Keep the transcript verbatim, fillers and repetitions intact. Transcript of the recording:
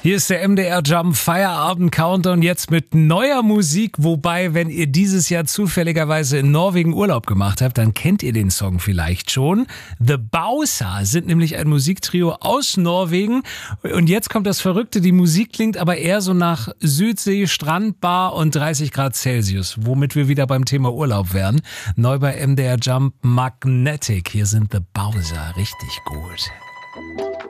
Hier ist der M D R Jump Feierabend Countdown jetzt mit neuer Musik. Wobei, wenn ihr dieses Jahr zufälligerweise in Norwegen Urlaub gemacht habt, dann kennt ihr den Song vielleicht schon. The Bausa sind nämlich ein Musiktrio aus Norwegen. Und jetzt kommt das Verrückte, die Musik klingt aber eher so nach Südsee, Strandbar und dreißig Grad Celsius, womit wir wieder beim Thema Urlaub wären. Neu bei M D R Jump Magnetic. Hier sind The Bausa richtig gut.